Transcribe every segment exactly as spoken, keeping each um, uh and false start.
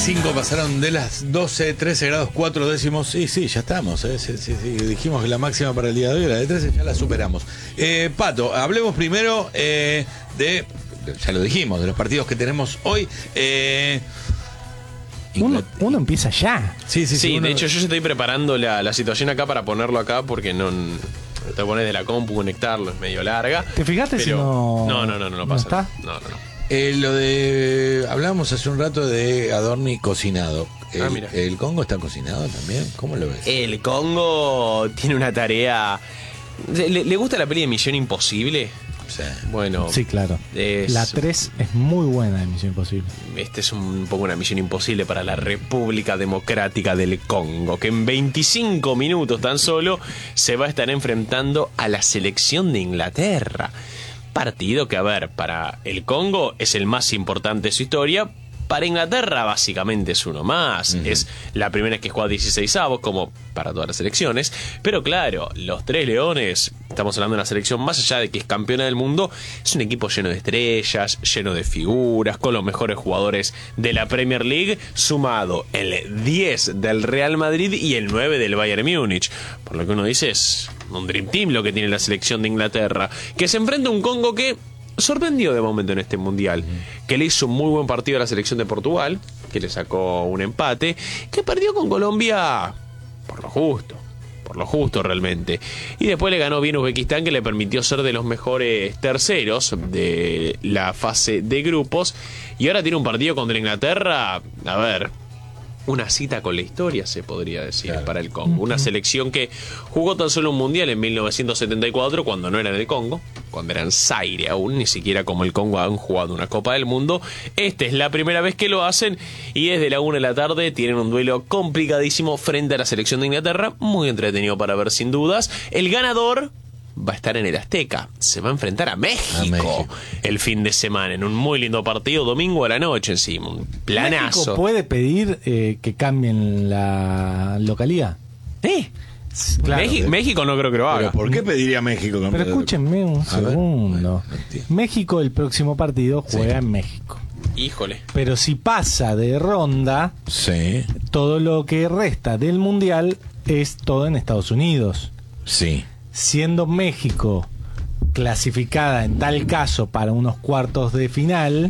cinco pasaron de las doce, trece grados cuatro décimos. Sí, sí, ya estamos. ¿eh? Sí, sí, sí. Dijimos que la máxima para el día de hoy, la de trece, ya la superamos. Eh, Pato, hablemos primero eh, de, ya lo dijimos, de los partidos que tenemos hoy. Eh, Uno, uno empieza ya. Sí, sí, sí. sí uno... de hecho, yo ya estoy preparando la, la situación acá para ponerlo acá porque no. Te pones de la compu, conectarlo, es medio larga. ¿Te fijaste pero... si no. No, no, no, no, no pasa. ¿No está? No, no, no. Eh, lo de. Hablábamos hace un rato de Adorni cocinado. El, Ah, mira. ¿El Congo está cocinado también? ¿Cómo lo ves? El Congo tiene una tarea. ¿Le, le gusta la peli de Misión Imposible? Sí. Bueno. Sí, claro. Es... La tres es muy buena de Misión Imposible. Este es un poco una misión imposible para la República Democrática del Congo, que en veinticinco minutos tan solo se va a estar enfrentando a la selección de Inglaterra. Partido que, a ver, para el Congo es el más importante de su historia. Para Inglaterra básicamente es uno más. Uh-huh. Es la primera vez que juega dieciséis avos, como para todas las selecciones. Pero claro, los Tres Leones, estamos hablando de una selección más allá de que es campeona del mundo, es un equipo lleno de estrellas, lleno de figuras, con los mejores jugadores de la Premier League, sumado el diez del Real Madrid y el nueve del Bayern Múnich. Por lo que uno dice es un Dream Team lo que tiene la selección de Inglaterra, que se enfrenta a un Congo que sorprendió de momento en este mundial, que le hizo un muy buen partido a la selección de Portugal, que le sacó un empate, que perdió con Colombia por lo justo, por lo justo realmente, y después le ganó bien Uzbekistán, que le permitió ser de los mejores terceros de la fase de grupos, y ahora tiene un partido contra Inglaterra, a ver, una cita con la historia, se podría decir, claro, para el Congo. Una selección que jugó tan solo un mundial en mil novecientos setenta y cuatro, cuando no era en el Congo, cuando era en Zaire aún, ni siquiera como el Congo han jugado una Copa del Mundo. Esta es la primera vez que lo hacen y desde la una de la tarde tienen un duelo complicadísimo frente a la selección de Inglaterra, muy entretenido para ver sin dudas. El ganador va a estar en el Azteca, se va a enfrentar a México, a México el fin de semana en un muy lindo partido, domingo a la noche encima, un planazo. ¿México puede pedir eh, que cambien la localidad? ¿Eh? Claro, México, México no creo que lo haga. ¿Pero por qué pediría México campeón? Pero escúchenme un a segundo. Ver, bueno, México el próximo partido juega sí. en México. Híjole. Pero si pasa de ronda, sí. todo lo que resta del mundial es todo en Estados Unidos. Sí. Siendo México clasificada en tal caso para unos cuartos de final,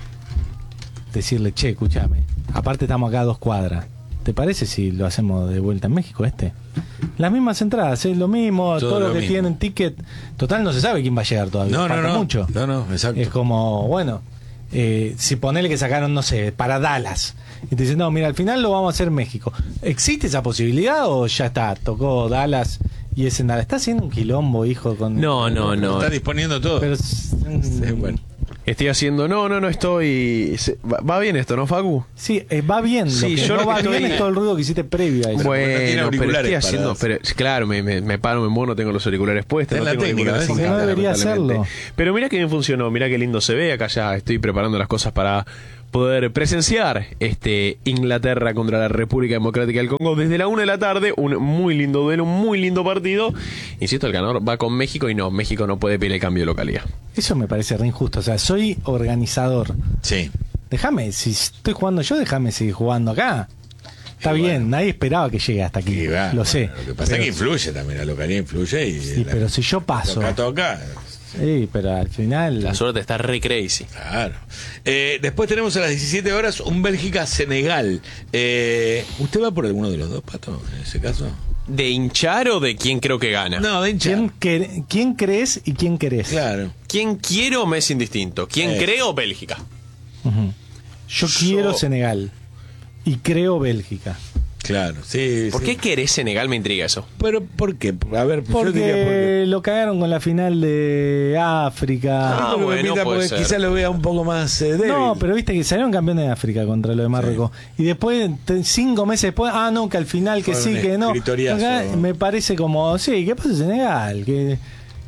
decirle, che, escúchame, aparte estamos acá a dos cuadras, ¿te parece si lo hacemos de vuelta en México este? Las mismas entradas, es lo mismo, todo, todo lo, lo que mismo. Tienen ticket, total no se sabe quién va a llegar todavía, no, falta no, no. mucho. No, no, exacto. Es como, bueno, eh, si ponele que sacaron, no sé, para Dallas, y te dicen, no, mira, al final lo vamos a hacer en México. ¿Existe esa posibilidad o ya está, tocó Dallas? Y ese nada, está haciendo un quilombo, hijo. Con no, no, no. Está disponiendo todo. Pero, sí, bueno. Estoy haciendo, no, no, no estoy. Va, va bien esto, ¿no, Facu? Sí, eh, va bien. Sí, lo que yo no lo va que estoy... bien es todo el ruido que hiciste previo a eso. Bueno, no pero estoy haciendo. Pero, claro, me, me, me paro, me muevo, no tengo los auriculares puestos. En no la tengo técnica, porque no debería hacerlo. Pero mira que bien funcionó, mira qué lindo se ve. Acá ya estoy preparando las cosas para poder presenciar este Inglaterra contra la República Democrática del Congo desde la una de la tarde, un muy lindo duelo, un muy lindo partido. Insisto, el ganador va con México y no, México no puede pedir el cambio de localidad. Eso me parece re injusto, o sea, soy organizador. Sí. Déjame, si estoy jugando yo, déjame seguir jugando acá. Está y bien, bueno. Nadie esperaba que llegue hasta aquí, va, lo bueno, sé. Lo que pasa pero, es que influye también, la localidad influye. Y sí, la, pero si yo paso... Toca, toca. Sí, pero al final... La suerte está re crazy. Claro. Eh, después tenemos a las diecisiete horas un Bélgica-Senegal. Eh, ¿Usted va por alguno de los dos, Pato, en ese caso? ¿De hinchar o de quién creo que gana? No, de hinchar. ¿Quién, que, ¿Quién crees y quién querés? Claro. ¿Quién quiero me es indistinto? ¿Quién eh. creo Bélgica? Uh-huh. Yo, Yo quiero Senegal y creo Bélgica. Claro, sí. ¿Por sí. qué querés Senegal? Me intriga eso. Pero, ¿por qué? A ver, porque yo diría porque lo cagaron con la final de África. Ah, bueno, porque quizás lo vea un poco más eh, débil. No, pero viste que salieron campeones de África contra lo de Marruecos. Sí. Y después, cinco meses después, ah, no, que al final que Fueron sí, que no. Acá me parece como, sí, ¿qué pasa en Senegal? Que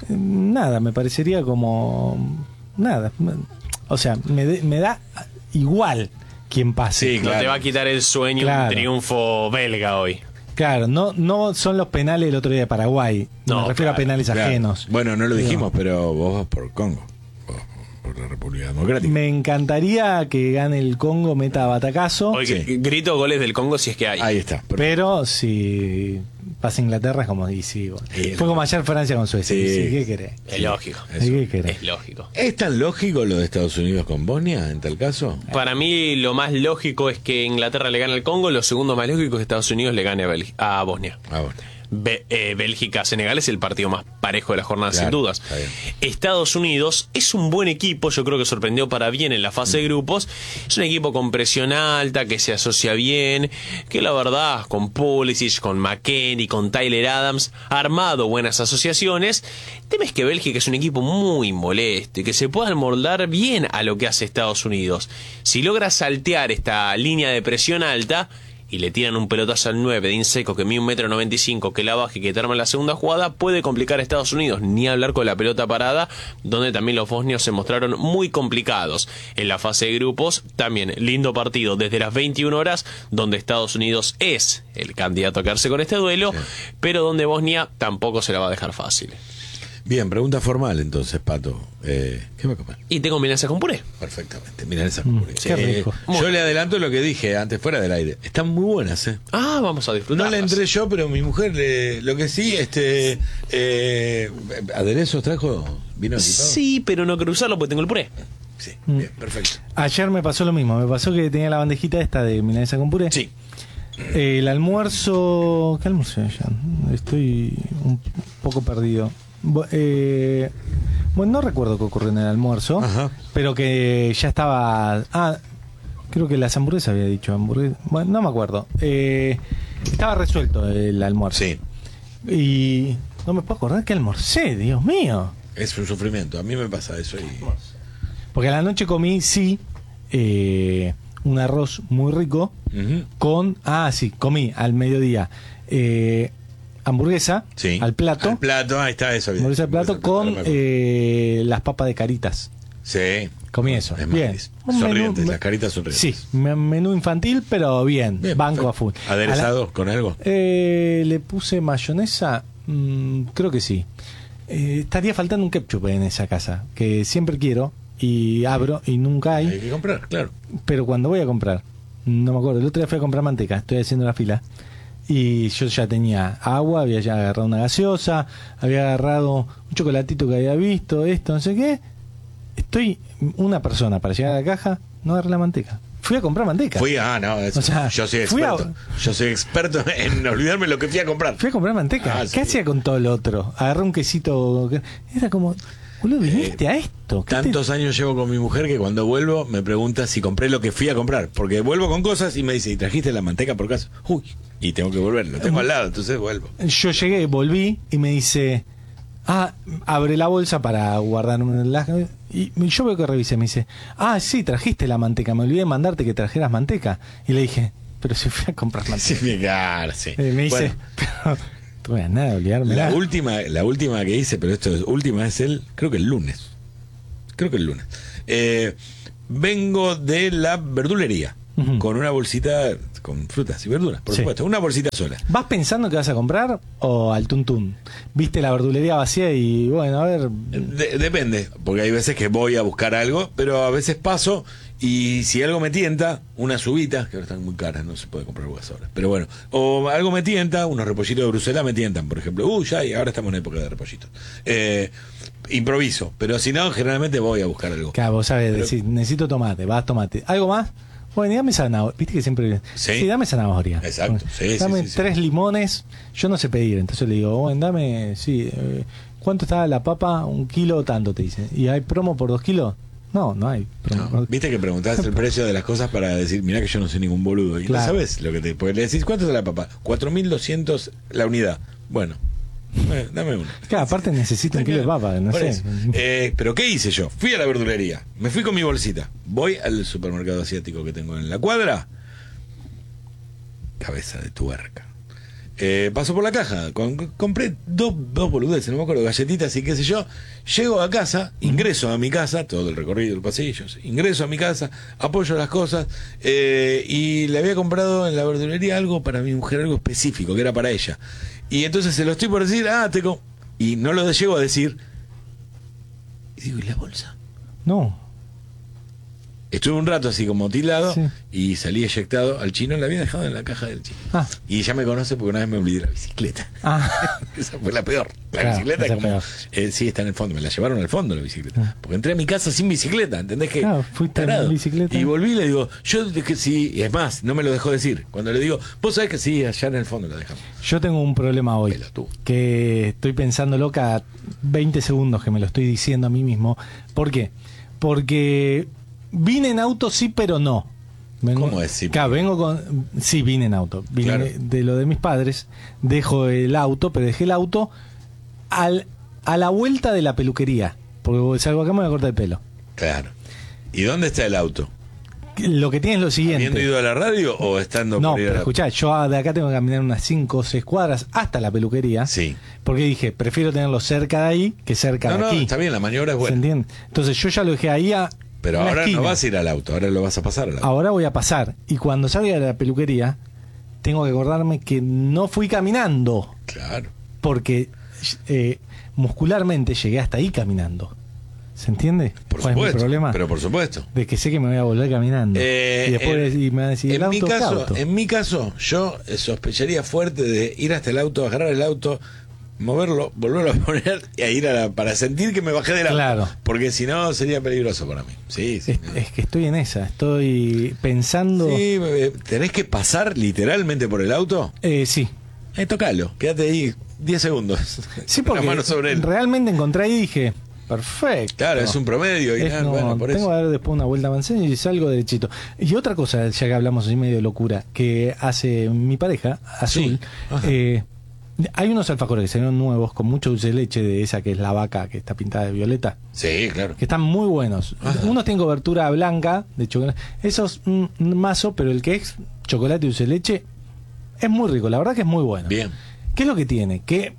nada, me parecería como nada. O sea, me, me da igual quien pase. Sí, claro. No te va a quitar el sueño claro. un triunfo belga hoy. Claro, no no son los penales del otro día de Paraguay. No, me refiero claro, a penales claro. ajenos. Bueno, no lo dijimos, no. pero vos vas por Congo. Vos por la República Democrática. Me encantaría que gane el Congo, meta batacazo. Oye, Sí. grito goles del Congo si es que hay. Ahí está. perfecto. Pero si pasa Inglaterra es como y sí, bueno. Sí, Fue como ayer Francia con Suecia. Sí. y sí, ¿qué querés? Es lógico. Eso. ¿Qué querés? Es lógico. ¿Es tan lógico lo de Estados Unidos con Bosnia en tal caso? Para mí lo más lógico es que Inglaterra le gane al Congo, lo segundo más lógico es que Estados Unidos le gane a, Bélgi- a Bosnia. Ah, bueno. Be- eh, Bélgica-Senegal es el partido más parejo de la jornada, Claro, sin dudas. está bien. Estados Unidos es un buen equipo, yo creo que sorprendió para bien en la fase de grupos. Es un equipo con presión alta, que se asocia bien, que la verdad, con Pulisic, con McKennie, con Tyler Adams, ha armado buenas asociaciones. El tema es que Bélgica es un equipo muy molesto y que se pueda moldar bien a lo que hace Estados Unidos. Si logra saltear esta línea de presión alta y le tiran un pelotazo al nueve de Inseco que mide un metro noventa y cinco, que la baja y que te arma la segunda jugada, puede complicar a Estados Unidos, ni hablar con la pelota parada, donde también los bosnios se mostraron muy complicados. En la fase de grupos, también lindo partido desde las veintiuna horas, donde Estados Unidos es el candidato a quedarse con este duelo, Sí. pero donde Bosnia tampoco se la va a dejar fácil. Bien, pregunta formal entonces, Pato. Eh, ¿Qué va a comer? Y te combinas con puré. Perfectamente, mirá esa puré. qué rico. Yo le adelanto lo que dije antes fuera del aire. Están muy buenas, ¿eh? Ah, vamos a disfrutar. No le entré yo, pero mi mujer, le- lo que sí, este, eh, aderezos trajo, vino equipado. Sí, pero no quiero usarlo porque tengo el puré. Sí, bien, perfecto. Ayer me pasó lo mismo. Me pasó que tenía la bandejita esta de milanesa con puré. Sí. Eh, el almuerzo. ¿Qué almuerzo ayer? Estoy un poco perdido. Bu- eh, bueno, no recuerdo qué ocurrió en el almuerzo, Ajá. pero que ya estaba. Ah, creo que las hamburguesas había dicho. Hamburguesa, bueno, no me acuerdo. Eh, estaba resuelto el almuerzo. Sí, Y no me puedo acordar que almorcé, Dios mío. es un sufrimiento. A mí me pasa eso. Y... Porque a la noche comí, sí, eh, un arroz muy rico Ujú. con. Ah, sí, comí al mediodía. Eh, hamburguesa Sí. al plato. Al plato, ahí está eso. bien. Hamburguesa al plato Hamburguesa al con me acuerdo. eh, las papas de Caritas. Sí. Comí eso. Es Bien. maíz. Un Sonrientes, menú- las caritas sonrientes. Sí, me- menú infantil, pero bien. Bien, banco perfecto. a full. ¿Aderezado A la- con algo? eh, le puse mayonesa. mm, creo que sí. Eh, estaría faltando un ketchup en esa casa, que siempre quiero y abro y nunca hay. Hay que comprar, claro. Pero cuando voy a comprar, no me acuerdo, el otro día fui a comprar manteca, estoy haciendo la fila, y yo ya tenía agua, había ya agarrado una gaseosa, había agarrado un chocolatito que había visto, esto, no sé qué. Estoy una persona para llegar a la caja, no agarré la manteca. Fui a comprar manteca. Fui, ah, no, eso- O sea, yo soy fui a- experto. Yo soy experto en olvidarme lo que fui a comprar. Fui a comprar manteca. Ah, ¿Qué sí. hacía con todo lo otro? Agarré un quesito. que- Era como, boludo, viniste Eh, a esto. ¿Qué te- Tantos años llevo con mi mujer que cuando vuelvo me pregunta si compré lo que fui a comprar. Porque vuelvo con cosas y me dice, ¿y trajiste la manteca por caso? Uy, y tengo que volver, lo tengo al lado, entonces vuelvo. Yo llegué, volví y me dice, ah, abre la bolsa para guardar las... Y yo veo que revisé, me dice, ah, sí, trajiste la manteca, me olvidé de mandarte que trajeras manteca. Y le dije, pero si fui a comprar Sí, manteca. me claro, sí. Eh, me dice, Bueno, pero no voy a nada, olvidarme. la última, la última que hice, pero esto es última es el, creo que el lunes. Creo que el lunes. Eh, vengo de la verdulería Ujú. con una bolsita con frutas y verduras, por Sí. supuesto, una bolsita sola. ¿Vas pensando que vas a comprar o al tuntún? ¿Viste la verdulería vacía y bueno, a ver... De- depende, porque hay veces que voy a buscar algo, pero a veces paso y si algo me tienta, unas uvitas, que ahora están muy caras, no se puede comprar uvas ahora, pero bueno, o algo me tienta, unos repollitos de Bruselas me tientan, por ejemplo, uy, ya, y ahora estamos en época de repollitos. Eh, improviso, pero si no, generalmente voy a buscar algo. Claro, vos sabés, Pero- decís, necesito tomate, vas tomate. ¿Algo más? Bueno, y dame zanahoria. Viste que siempre. Sí. dame zanahoria. Exacto, sí, sí, dame sí, sí. tres limones. Yo no sé pedir, entonces le digo, bueno, dame, sí. eh, ¿Cuánto está la papa? Un kilo, tanto te dice. ¿Y hay promo por dos kilos? No, no hay promo. No, Viste que preguntás el precio de las cosas para decir, mirá que yo no soy ningún boludo. Y Claro. no sabes lo que te. Porque le decís, ¿cuánto es la papa? cuatro mil doscientos la unidad. Bueno, eh, dame uno. Claro, aparte necesito un kilo de papa, no Por sé. eso. Eh, pero ¿qué hice yo? Fui a la verdulería, me fui con mi bolsita, voy al supermercado asiático que tengo en la cuadra, cabeza de tuerca. Eh, paso por la caja, con- compré dos, dos boludeces, no me acuerdo, galletitas y qué sé yo. Llego a casa, ingreso a mi casa, todo el recorrido del pasillo, ingreso a mi casa, apoyo las cosas eh, y le había comprado en la verdulería algo para mi mujer, algo específico, que era para ella. Y entonces se lo estoy por decir, ah, te com-. Y no lo llego a decir. Y digo, ¿y la bolsa? No. Estuve un rato así como tildado Sí. y salí eyectado. Al chino la había dejado en la caja del chino. Ah. Y ya me conoce porque una vez me olvidé la bicicleta. Ah, Esa fue la peor. La Claro, bicicleta esa como, peor. eh, sí, está en el fondo. Me la llevaron al fondo la bicicleta. Ah. Porque entré a mi casa sin bicicleta, ¿entendés? Que Claro, fuiste en tarado. bicicleta. Y volví y le digo, yo dije sí, y es más, no me lo dejó decir. Cuando le digo, vos sabés que sí, allá en el fondo la dejamos. yo tengo un problema hoy. Pelotudo. Que estoy pensándolo cada veinte segundos que me lo estoy diciendo a mí mismo. ¿Por qué? Porque vine en auto, sí, pero no. Vengo, ¿Cómo es sí, Claro, vengo con. Sí, vine en auto. Vine Claro. de, de lo de mis padres. Dejo el auto, pero dejé el auto al, a la vuelta de la peluquería. Porque salgo acá me voy a cortar el pelo. Claro. ¿Y dónde está el auto? Lo que tiene es lo siguiente. ¿Habiendo ido a la radio o estando No, por ir a pero la... escuchá, yo de acá tengo que caminar unas cinco o seis cuadras hasta la peluquería. Sí. Porque dije, prefiero tenerlo cerca de ahí que cerca No, de no, aquí. está bien, la maniobra es ¿Se buena. entiende? Entonces yo ya lo dejé ahí a Pero una ahora esquina. no vas a ir al auto, ahora lo vas a pasar al auto. Ahora voy a pasar. Y cuando salga de la peluquería, tengo que acordarme que no fui caminando. Claro. Porque eh, muscularmente llegué hasta ahí caminando. ¿Se entiende? Por ¿Cuál es mi supuesto. problema? Pero por supuesto. De que sé que me voy a volver caminando. Eh, y después en- y me van a decir, el en mi auto, ¿qué caso, auto? en mi caso, yo eh, sospecharía fuerte de ir hasta el auto, agarrar el auto, moverlo, volverlo a poner y a ir a la, para sentir que me bajé del auto. Claro. Porque si no sería peligroso para mí. Sí, sí. Es, es que estoy en esa. Estoy pensando. Sí, eh, tenés que pasar literalmente por el auto. Eh, sí. Eh, tocalo, quédate ahí diez segundos. Sí, Con la porque mano sobre él. realmente encontré ahí y dije, perfecto. Claro, es un promedio. Y Es nada, como, bueno, por tengo eso. que dar después una vuelta avanzada y salgo derechito. Y otra cosa, ya que hablamos así medio de locura, que hace mi pareja, Azul, Sí, ajá. eh, hay unos alfajores que salieron nuevos con mucho dulce de leche de esa que es la vaca que está pintada de violeta, Sí, claro. que están muy buenos. Ajá. Unos tienen cobertura blanca de chocolate. Esos, un mazo, pero el que es chocolate y dulce de leche es muy rico. La verdad que es muy bueno. Bien. ¿Qué es lo que tiene? Que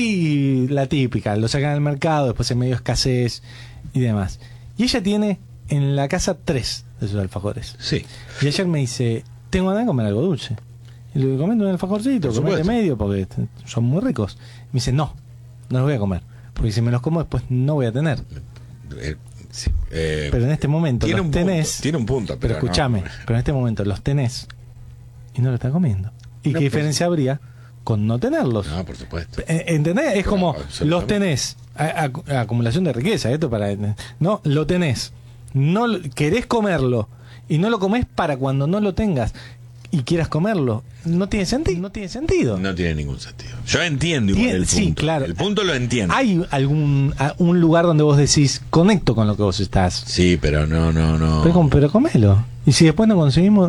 hay la típica, lo sacan al mercado, después en medio escasez y demás. Y ella tiene en la casa tres de sus alfajores. Sí. Y ayer me dice, tengo ganas de comer algo dulce. Y le digo, comete un alfajorcito, Por comete supuesto. medio, porque son muy ricos. Me dice, no, no los voy a comer. Porque si me los como después no voy a tener. Eh, sí, eh, Pero en este momento tiene los un punto, tenés. tiene un punto, Pero pero escúchame, no. pero en este momento los tenés y no lo estás comiendo. ¿Y No, qué pues- diferencia habría con no tenerlos? No, por supuesto. Eh, ¿Entendés? Es como absolutamente. los tenés, a- a- acumulación de riqueza, esto para no lo tenés, no lo- querés comerlo y no lo comés para cuando no lo tengas y quieras comerlo. No tiene sentido, no tiene sentido. No tiene ningún sentido. Yo entiendo igual Tiene- el punto. sí, claro. El punto lo entiendo. ¿Hay algún a- un lugar donde vos decís conecto con lo que vos estás? Sí, pero no, no, no. Pero, com- pero comelo. Y si después no conseguimos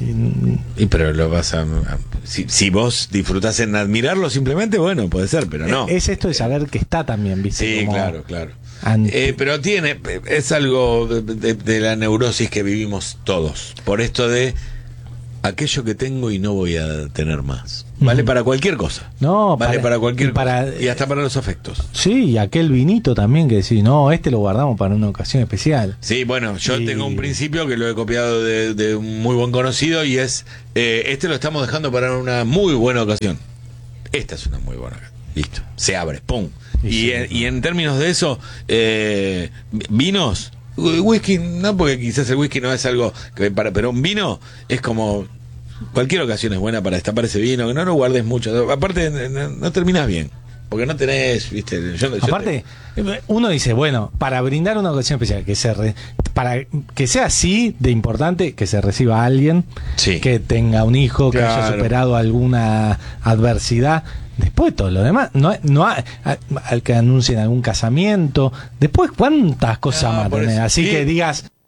y- Y pero lo vas a, a- si, si vos disfrutás en admirarlo simplemente, bueno, puede ser, pero no. es esto de saber que está también, ¿viste? Sí, Como claro, claro. ante- Eh, pero tiene, es algo de, de- de la neurosis que vivimos todos. Por esto de aquello que tengo y no voy a tener más. Vale Ujú. para cualquier cosa. No, Vale para- para, cualquier y para- cosa. Y hasta para los afectos. Sí, y aquel vinito también que decís, no, este lo guardamos para una ocasión especial. Sí, bueno, yo Y- tengo un principio que lo he copiado de, de un muy buen conocido y es, eh, este lo estamos dejando para una muy buena ocasión. Esta es una muy buena ocasión. Listo, se abre, pum. Y Y, sí, en, no. y en términos de eso, eh, vinos, whisky, no porque quizás el whisky no es algo, que para, pero un vino es como... Cualquier ocasión es buena para destapar ese vino, que no lo guardes mucho. Aparte, no, no terminás bien, porque no tenés, viste... Yo, yo Aparte, uno dice, bueno, para brindar una ocasión especial, que se re- para que sea así de importante, que se reciba a alguien, Sí. que tenga un hijo, que haya Claro. superado alguna adversidad. Después todo lo demás, no, no hay- a- al que anuncien algún casamiento, después cuántas cosas No, más por tenés. eso. Así Sí. que digas,